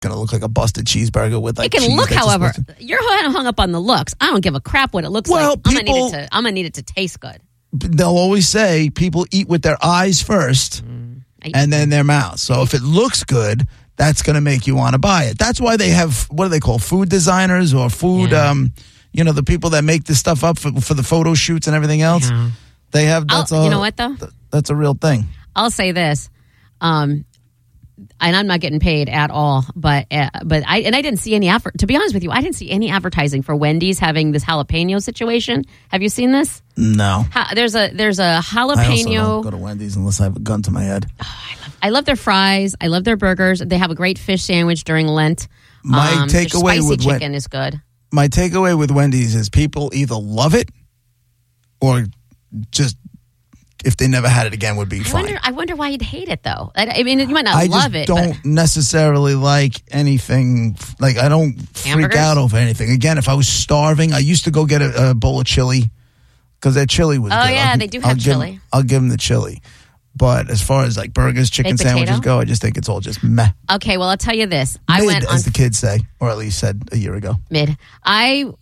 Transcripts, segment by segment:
going to look like a busted cheeseburger with like it can cheese look, that's however, supposed to- you're hung up on the looks. I don't give a crap what it looks Well, like. I'm gonna need it to taste good. They'll always say people eat with their eyes first and then their mouth. So if it looks good, that's going to make you want to buy it. That's why they have, what do they call, food designers or food, the people that make this stuff up for the photo shoots and everything else. Yeah. They have, you know what, though? That's a real thing. I'll say this, and I'm not getting paid at all, but I didn't see any effort. To be honest with you, I didn't see any advertising for Wendy's having this jalapeno situation. Have you seen this? No. There's a jalapeno. I also don't go to Wendy's unless I have a gun to my head. I love their fries. I love their burgers. They have a great fish sandwich during Lent. My takeaway spicy with chicken is good. My takeaway with Wendy's is people either love it or just, if they never had it again, would be fine. I wonder why you'd hate it, though. I mean, you might not love it. I don't necessarily like anything. Like, I don't freak out over anything. Again, if I was starving, I used to go get a bowl of chili because their chili was good. Oh, yeah, they do have chili. I'll give them the chili. But as far as like burgers, chicken sandwiches go, I just think it's all just meh. Okay, well, I'll tell you this. I went as the kids say, or at least said a year ago. Mid. I'm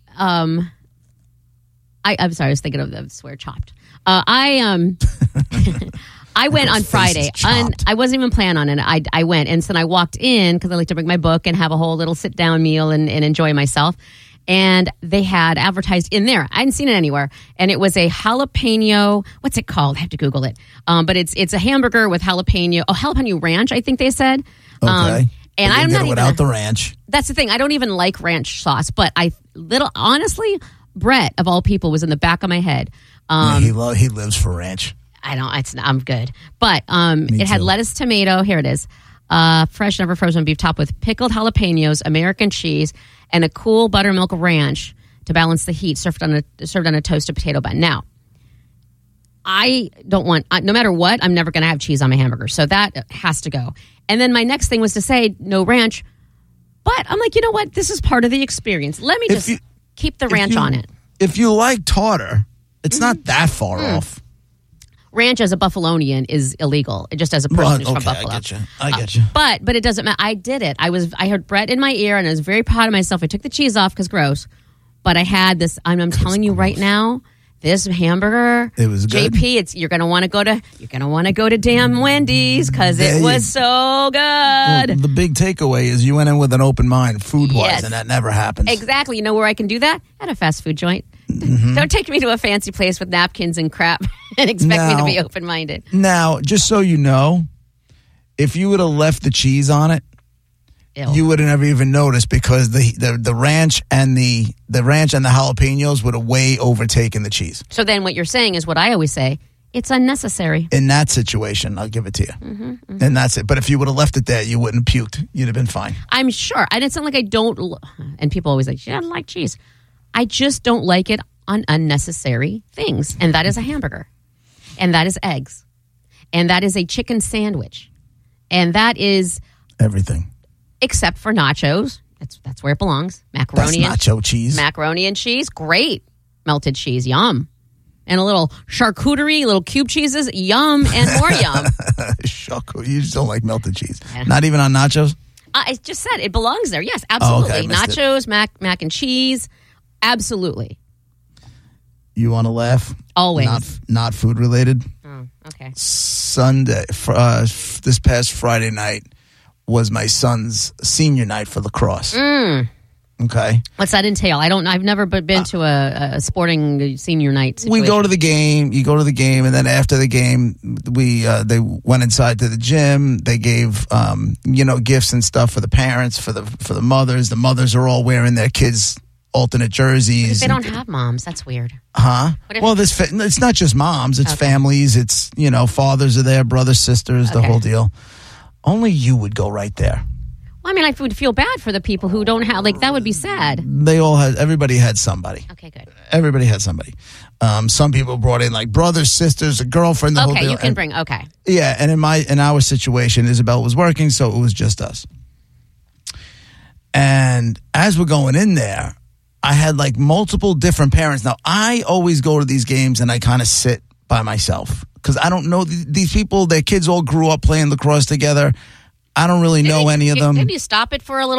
sorry, I was thinking of the swear chopped. I went on Friday. I wasn't even planning on it. I went, and so I walked in because I like to bring my book and have a whole little sit down meal and enjoy myself. And they had advertised in there. I hadn't seen it anywhere. And it was a jalapeno. What's it called? I have to Google it. But it's a hamburger with jalapeno ranch, I think they said. Okay. And I'm not without the ranch. That's the thing. I don't even like ranch sauce. But honestly, Brett of all people was in the back of my head. He lives for ranch. I don't. I'm good. But it had lettuce, tomato. Here it is. Fresh, never frozen beef topped with pickled jalapenos, American cheese, and a cool buttermilk ranch to balance the heat. Served on a toasted potato bun. Now, I don't want. No matter what, I'm never going to have cheese on my hamburger, so that has to go. And then my next thing was to say no ranch, but I'm like, you know what? This is part of the experience. Let me just keep the ranch on it. If you like tartar, it's not that far off. Ranch as a Buffalonian is illegal. Just as a person who's from Buffalo. I get you. But it doesn't matter. I did it. I heard Brett in my ear, and I was very proud of myself. I took the cheese off because gross. But I had this. I'm telling you right now, this hamburger. It was good. JP, you're gonna want to go to damn Wendy's because it was so good. Well, the big takeaway is you went in with an open mind, food wise, and that never happens. Exactly. You know where I can do that? At a fast food joint. Mm-hmm. Don't take me to a fancy place with napkins and crap and expect me to be open-minded. Now, just so you know, if you would have left the cheese on it, you would have never even noticed because the ranch and the jalapenos would have way overtaken the cheese. So then what you're saying is what I always say, it's unnecessary. In that situation, I'll give it to you. Mm-hmm, mm-hmm. And that's it. But if you would have left it there, you wouldn't have puked. You'd have been fine. I'm sure. And it's not like I don't, and people always like, I don't like cheese. I just don't like it on unnecessary things. And that is a hamburger. And that is eggs. And that is a chicken sandwich. And that is everything. Except for nachos. That's where it belongs. Macaroni. That's nacho cheese. Macaroni and cheese. Great. Melted cheese. Yum. And a little charcuterie, little cube cheeses. Yum and more yum. You just don't like melted cheese. Yeah. Not even on nachos? I just said it belongs there. Yes, absolutely. Oh, okay, nachos, mac and cheese. Absolutely. You want to laugh? Always. Not food related. Oh, okay. Sunday, this past Friday night was my son's senior night for lacrosse. Okay. What's that entail? I've never been to a sporting senior night situation. We go to the game. You go to the game, and then after the game, they went inside to the gym. They gave gifts and stuff for the parents, for the mothers. The mothers are all wearing their kids' alternate jerseys. But if they don't have moms, that's weird. Huh? Well, it's not just moms. It's families. It's, fathers are there, brothers, sisters, the whole deal. Only you would go right there. Well, I mean, I would feel bad for the people who don't have, that would be sad. Everybody had somebody. Okay, good. Everybody had somebody. Some people brought in brothers, sisters, a girlfriend, the whole deal. Okay, you can bring, okay. Yeah, and in our situation, Isabel was working, so it was just us. And as we're going in there, I had multiple different parents. Now, I always go to these games and I kind of sit by myself because I don't know these people. Their kids all grew up playing lacrosse together. I don't really know any of them. Maybe you stop it for a little